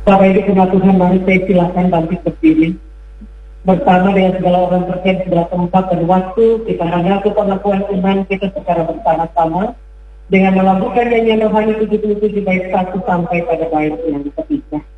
Bapak Ibu jemaat Tuhan, mari saya silakan bangkit berdiri. Bersama dengan segala orang terkait segala tempat dan waktu, kita mengaku pengakuan iman kita secara bersama-sama dengan melakukan nyanyian rohani 77 bait 1 sampai pada bait yang ketiga.